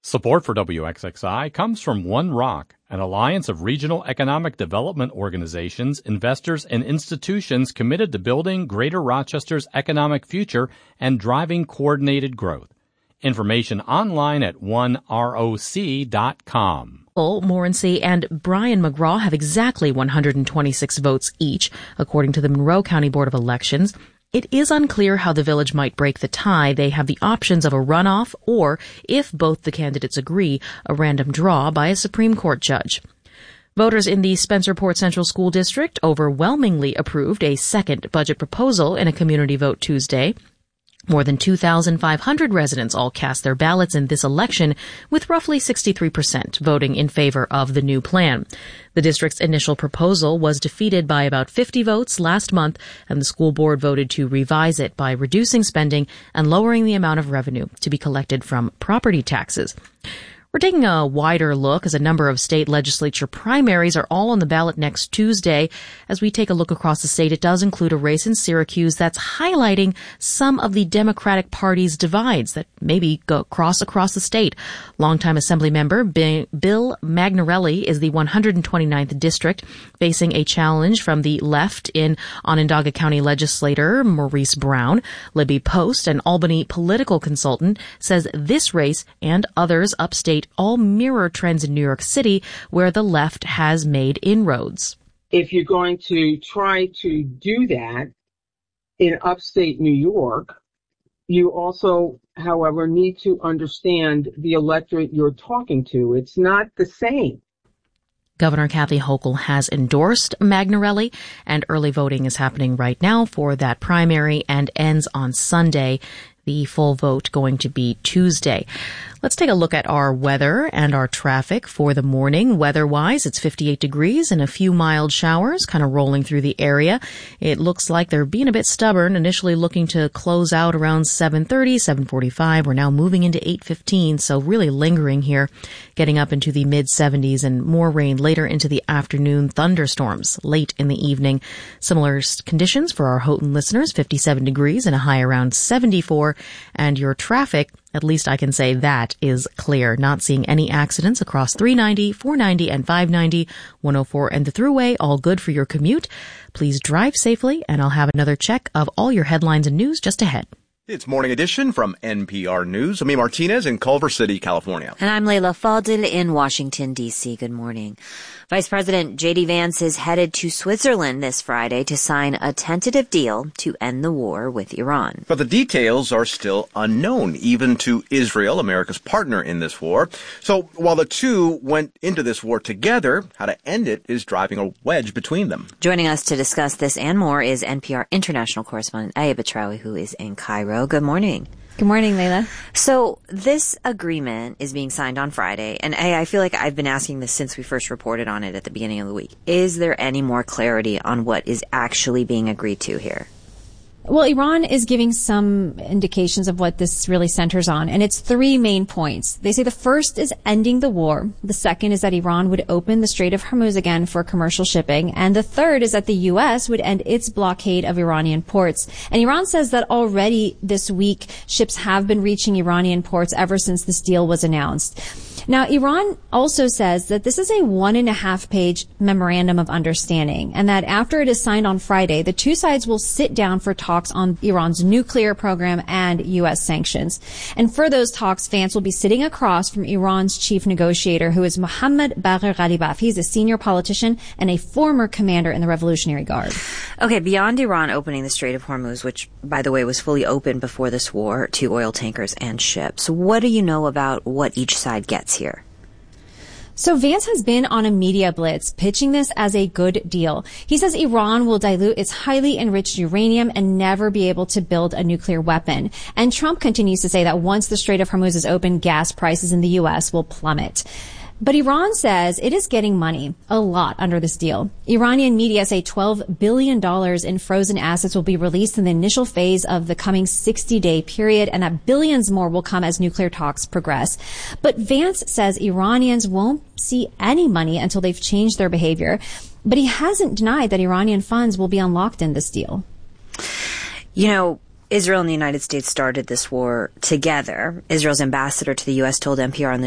Support for WXXI comes from One Rock, an alliance of regional economic development organizations, investors, and institutions committed to building Greater Rochester's economic future and driving coordinated growth. Information online at oneroc.com. Morency and Brian McGraw have exactly 126 votes each, according to the Monroe County Board of Elections. It is unclear how the village might break the tie. They have the options of a runoff or, if both the candidates agree, a random draw by a Supreme Court judge. Voters in the Spencerport Central School District overwhelmingly approved a second budget proposal in a community vote Tuesday. More than 2,500 residents all cast their ballots in this election, with roughly 63% voting in favor of the new plan. The district's initial proposal was defeated by about 50 votes last month, and the school board voted to revise it by reducing spending and lowering the amount of revenue to be collected from property taxes. We're taking a wider look as a number of state legislature primaries are all on the ballot next Tuesday. As we take a look across the state, it does include a race in Syracuse that's highlighting some of the Democratic Party's divides that maybe go across the state. Longtime Assembly member Bill Magnarelli is the 129th district, facing a challenge from the left in Onondaga County legislator Maurice Brown. Libby Post, an Albany political consultant, says this race and others upstate all mirror trends in New York City, where the left has made inroads. If you're going to try to do that in upstate New York, you also, however, need to understand the electorate you're talking to. It's not the same. Governor Kathy Hochul has endorsed Magnarelli, and early voting is happening right now for that primary and ends on Sunday. The full vote going to be Tuesday. Let's take a look at our weather and our traffic for the morning. Weather-wise, it's 58 degrees and a few mild showers kind of rolling through the area. It looks like they're being a bit stubborn, initially looking to close out around 7:30, 7:45. We're now moving into 8:15, so really lingering here, getting up into the mid-70s and more rain later into the afternoon, thunderstorms late in the evening. Similar conditions for our Houghton listeners, 57 degrees and a high around 74. And your traffic, at least I can say that is clear. Not seeing any accidents across 390, 490, and 590, 104 and the Thruway. All good for your commute. Please drive safely, and I'll have another check of all your headlines and news just ahead. It's Morning Edition from NPR News. I'm Martinez in Culver City, California. And I'm Leila Fadel in Washington, D.C. Good morning. Vice President J.D. Vance is headed to Switzerland this Friday to sign a tentative deal to end the war with Iran. But the details are still unknown, even to Israel, America's partner in this war. So while the two went into this war together, how to end it is driving a wedge between them. Joining us to discuss this and more is NPR international correspondent Aya Batrawi, who is in Cairo. Good morning. Good morning, Leila. So this agreement is being signed on Friday, and I feel like I've been asking this since we first reported on it at the beginning of the week. Is there any more clarity on what is actually being agreed to here? Well, Iran is giving some indications of what this really centers on, and it's three main points. They say the first is ending the war. The second is that Iran would open the Strait of Hormuz again for commercial shipping. And the third is that the U.S. would end its blockade of Iranian ports. And Iran says that already this week, ships have been reaching Iranian ports ever since this deal was announced. Now, Iran also says that this is a 1.5-page memorandum of understanding, and that after it is signed on Friday, the two sides will sit down for talks on Iran's nuclear program and U.S. sanctions. And for those talks, Vance will be sitting across from Iran's chief negotiator, who is Mohammad Bagher Ghalibaf. He's a senior politician and a former commander in the Revolutionary Guard. Okay, beyond Iran opening the Strait of Hormuz, which, by the way, was fully open before this war to oil tankers and ships, what do you know about what each side gets here? So Vance has been on a media blitz pitching this as a good deal. He says Iran will dilute its highly enriched uranium and never be able to build a nuclear weapon. And Trump continues to say that once the Strait of Hormuz is open, gas prices in the U.S. will plummet. But Iran says it is getting money, a lot, under this deal. Iranian media say $12 billion in frozen assets will be released in the initial phase of the coming 60-day period, and that billions more will come as nuclear talks progress. But Vance says Iranians won't see any money until they've changed their behavior. But he hasn't denied that Iranian funds will be unlocked in this deal. You know, Israel and the United States started this war together. Israel's ambassador to the U.S. told NPR on the